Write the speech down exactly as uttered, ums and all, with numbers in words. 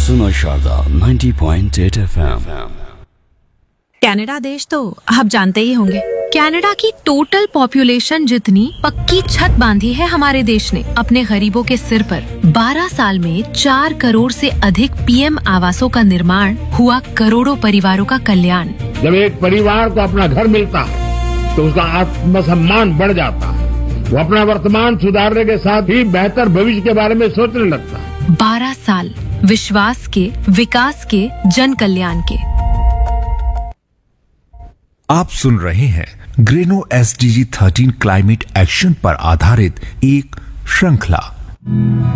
सुनो Sharda ninety point eight F M. Canada देश तो आप जानते ही होंगे। कनाडा की टोटल पॉपुलेशन जितनी पक्की छत बांधी है हमारे देश ने अपने गरीबों के सिर पर। बारह साल में चार करोड़ से अधिक पीएम आवासों का निर्माण हुआ, करोड़ों परिवारों का कल्याण। जब एक परिवार को अपना घर मिलता है तो उसका आत्मसम्मान बढ़ जाता है। वो अपना वर्तमान सुधारने के साथ ही बेहतर भविष्य के बारे में सोचने लगता है। बारह साल विश्वास के, विकास के, जन कल्याण के। आप सुन रहे हैं Greno S D G thirteen climate action पर आधारित एक श्रृंखला।